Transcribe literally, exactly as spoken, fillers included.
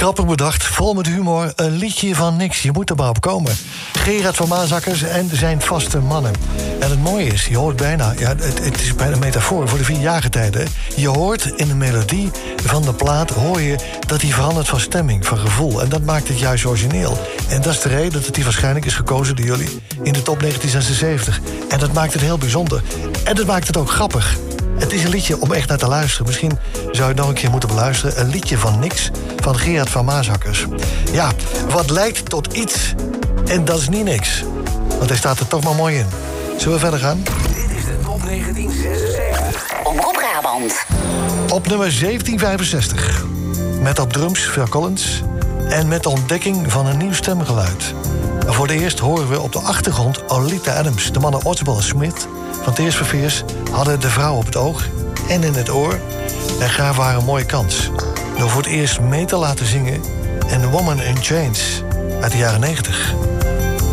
Grappig bedacht, vol met humor, een liedje van niks. Je moet er maar op komen. Gerard van Maasakkers en zijn vaste mannen. En het mooie is, je hoort bijna... Ja, het, het is bijna een metafoor voor de vier jaargetijden. Je hoort in de melodie van de plaat... hoor je dat hij verandert van stemming, van gevoel. En dat maakt het juist origineel. En dat is de reden dat hij waarschijnlijk is gekozen door jullie... in de top negentien zesenzeventig. En dat maakt het heel bijzonder. En dat maakt het ook grappig. Het is een liedje om echt naar te luisteren. Misschien zou je het nog een keer moeten beluisteren. Een liedje van niks, van Gerard van Maasakkers. Ja, wat lijkt tot iets... en dat is niet niks. Want hij staat er toch maar mooi in. Zullen we verder gaan? Dit is de top negentien zesenzeventig. Omroep Brabant. Op nummer zeventien vijfenzestig. Met op drums Phil Collins. En met de ontdekking van een nieuw stemgeluid. Voor de eerst horen we op de achtergrond Oleta Adams. De mannen Oswald Smith van Tears for Fears hadden de vrouw op het oog en in het oor. En gaven haar een mooie kans. Door voor het eerst mee te laten zingen... en The Woman in Chains uit de jaren negentig.